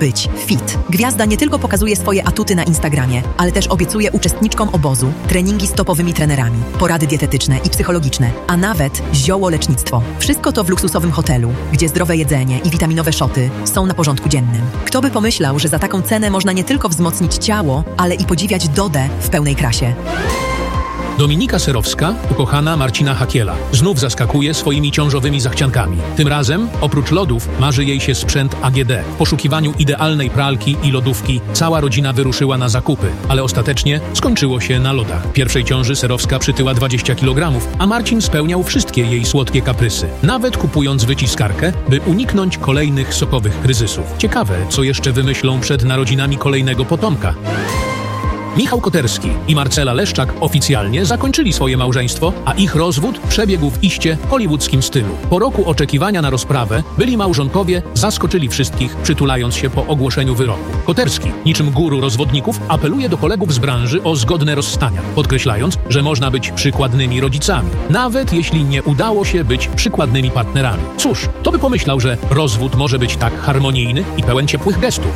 być fit. Gwiazda nie tylko pokazuje swoje atuty na Instagramie, ale też obiecuje uczestniczkom obozu treningi z topowymi trenerami, porady dietetyczne i psychologiczne, a nawet ziołolecznictwo. Wszystko to w luksusowym hotelu, gdzie zdrowe jedzenie i witaminowe szoty są na porządku dziennym. Kto by pomyślał, że za taką cenę można nie tylko wzmocnić ciało, ale i podziwiać Dodę w pełnej krasie. Dominika Serowska, ukochana Marcina Hakiela, znów zaskakuje swoimi ciążowymi zachciankami. Tym razem, oprócz lodów, marzy jej się sprzęt AGD. W poszukiwaniu idealnej pralki i lodówki cała rodzina wyruszyła na zakupy, ale ostatecznie skończyło się na lodach. W pierwszej ciąży Serowska przytyła 20 kg, a Marcin spełniał wszystkie jej słodkie kaprysy, nawet kupując wyciskarkę, by uniknąć kolejnych sokowych kryzysów. Ciekawe, co jeszcze wymyślą przed narodzinami kolejnego potomka. Michał Koterski i Marcela Leszczak oficjalnie zakończyli swoje małżeństwo, a ich rozwód przebiegł w iście hollywoodzkim stylu. Po roku oczekiwania na rozprawę byli małżonkowie zaskoczyli wszystkich, przytulając się po ogłoszeniu wyroku. Koterski, niczym guru rozwodników, apeluje do kolegów z branży o zgodne rozstania, podkreślając, że można być przykładnymi rodzicami, nawet jeśli nie udało się być przykładnymi partnerami. Cóż, kto by pomyślał, że rozwód może być tak harmonijny i pełen ciepłych gestów.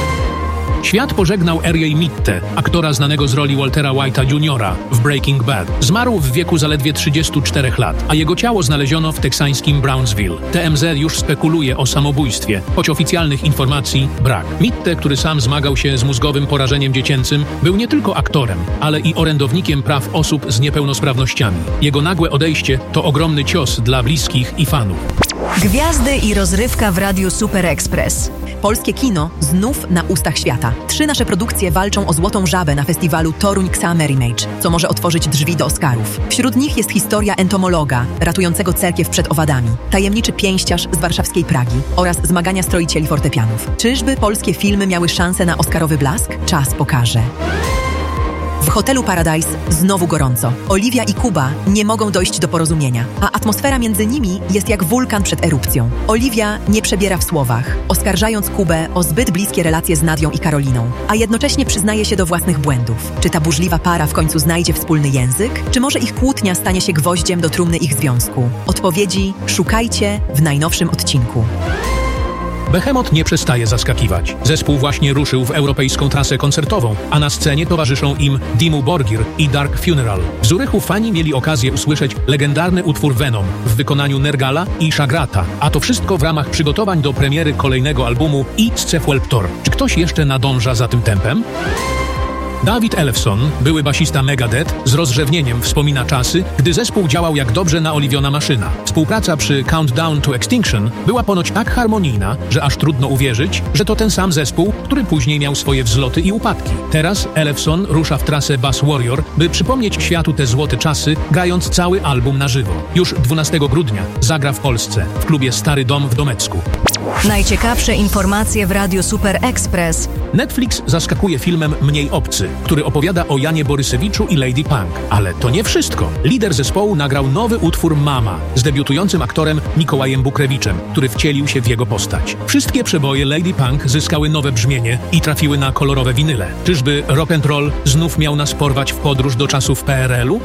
Świat pożegnał Ariel Mitte, aktora znanego z roli Waltera White'a Jr. w Breaking Bad. Zmarł w wieku zaledwie 34 lat, a jego ciało znaleziono w teksańskim Brownsville. TMZ już spekuluje o samobójstwie, choć oficjalnych informacji brak. Mitte, który sam zmagał się z mózgowym porażeniem dziecięcym, był nie tylko aktorem, ale i orędownikiem praw osób z niepełnosprawnościami. Jego nagłe odejście to ogromny cios dla bliskich i fanów. Gwiazdy i rozrywka w Radiu Super Express. Polskie kino znów na ustach świata. 3 nasze produkcje walczą o Złotą Żabę na festiwalu Toruń Summer Image, co może otworzyć drzwi do Oscarów. Wśród nich jest historia entomologa ratującego cerkiew przed owadami, tajemniczy pięściarz z warszawskiej Pragi oraz zmagania stroicieli fortepianów. Czyżby polskie filmy miały szansę na oscarowy blask? Czas pokaże. W hotelu Paradise znowu gorąco. Oliwia i Kuba nie mogą dojść do porozumienia, a atmosfera między nimi jest jak wulkan przed erupcją. Oliwia nie przebiera w słowach, oskarżając Kubę o zbyt bliskie relacje z Nadią i Karoliną, a jednocześnie przyznaje się do własnych błędów. Czy ta burzliwa para w końcu znajdzie wspólny język? Czy może ich kłótnia stanie się gwoździem do trumny ich związku? Odpowiedzi szukajcie w najnowszym odcinku. Behemoth nie przestaje zaskakiwać. Zespół właśnie ruszył w europejską trasę koncertową, a na scenie towarzyszą im Dimmu Borgir i Dark Funeral. W Zurychu fani mieli okazję usłyszeć legendarny utwór Venom w wykonaniu Nergala i Shagrata, a to wszystko w ramach przygotowań do premiery kolejnego albumu i Scepwelptor. Czy ktoś jeszcze nadąża za tym tempem? David Ellefson, były basista Megadeth, z rozrzewnieniem wspomina czasy, gdy zespół działał jak dobrze naoliwiona maszyna. Współpraca przy Countdown to Extinction była ponoć tak harmonijna, że aż trudno uwierzyć, że to ten sam zespół, który później miał swoje wzloty i upadki. Teraz Ellefson rusza w trasę Bass Warrior, by przypomnieć światu te złote czasy, grając cały album na żywo. Już 12 grudnia zagra w Polsce, w klubie Stary Dom w Domecku. Najciekawsze informacje w Radiu Super Express. Netflix zaskakuje filmem Mniej obcy, który opowiada o Janie Borysewiczu i Lady Punk. Ale to nie wszystko. Lider zespołu nagrał nowy utwór Mama z debiutującym aktorem Mikołajem Bukrewiczem, który wcielił się w jego postać. Wszystkie przeboje Lady Punk zyskały nowe brzmienie i trafiły na kolorowe winyle. Czyżby rock and roll znów miał nas porwać w podróż do czasów PRL-u?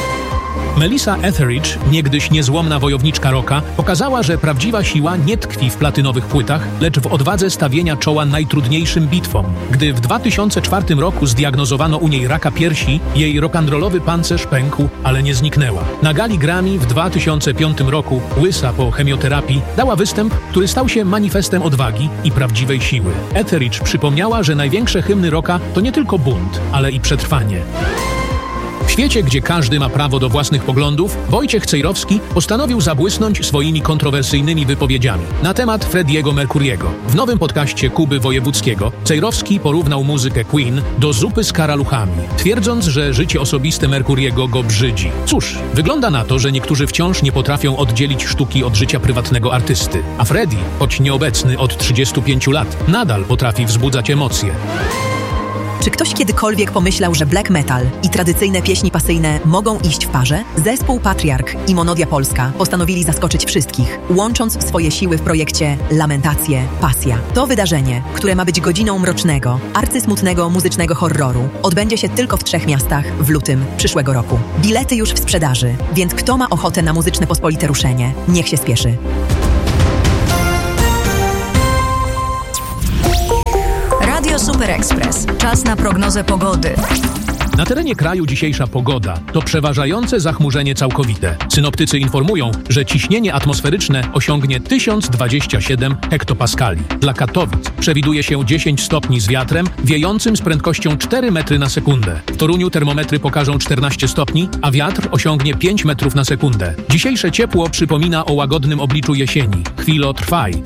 Melissa Etheridge, niegdyś niezłomna wojowniczka rocka, pokazała, że prawdziwa siła nie tkwi w platynowych płytach, lecz w odwadze stawienia czoła najtrudniejszym bitwom. Gdy w 2004 roku zdiagnozowano u niej raka piersi, jej rock'n'rollowy pancerz pękł, ale nie zniknęła. Na gali Grammy w 2005 roku, łysa po chemioterapii, dała występ, który stał się manifestem odwagi i prawdziwej siły. Etheridge przypomniała, że największe hymny rocka to nie tylko bunt, ale i przetrwanie. W świecie, gdzie każdy ma prawo do własnych poglądów, Wojciech Cejrowski postanowił zabłysnąć swoimi kontrowersyjnymi wypowiedziami na temat Freddie'ego Mercuriego. W nowym podcaście Kuby Wojewódzkiego Cejrowski porównał muzykę Queen do zupy z karaluchami, twierdząc, że życie osobiste Mercuriego go brzydzi. Cóż, wygląda na to, że niektórzy wciąż nie potrafią oddzielić sztuki od życia prywatnego artysty, a Freddie, choć nieobecny od 35 lat, nadal potrafi wzbudzać emocje. Czy ktoś kiedykolwiek pomyślał, że black metal i tradycyjne pieśni pasyjne mogą iść w parze? Zespół Patriarch i Monodia Polska postanowili zaskoczyć wszystkich, łącząc swoje siły w projekcie Lamentacje, Pasja. To wydarzenie, które ma być godziną mrocznego, arcysmutnego muzycznego horroru, odbędzie się tylko w 3 miastach w lutym przyszłego roku. Bilety już w sprzedaży, więc kto ma ochotę na muzyczne pospolite ruszenie, niech się spieszy. Radio Super Express. Czas na prognozę pogody. Na terenie kraju dzisiejsza pogoda to przeważające zachmurzenie całkowite. Synoptycy informują, że ciśnienie atmosferyczne osiągnie 1027 hektopaskali. Dla Katowic przewiduje się 10 stopni z wiatrem wiejącym z prędkością 4 metry na sekundę. W Toruniu termometry pokażą 14 stopni, a wiatr osiągnie 5 metrów na sekundę. Dzisiejsze ciepło przypomina o łagodnym obliczu jesieni. Chwilo trwaj.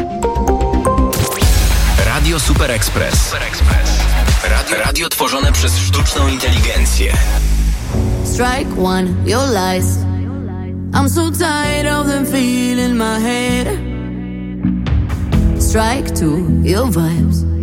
Radio Super Express. Radio tworzone przez sztuczną inteligencję. Strike one, your lies. I'm so tired of them feeling my head. Strike two, your vibes.